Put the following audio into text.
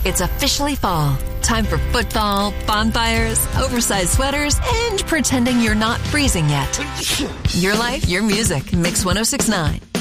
It's officially fall. Time for football, bonfires, oversized sweaters, and pretending you're not freezing yet. Your life, your music. Mix 106.9.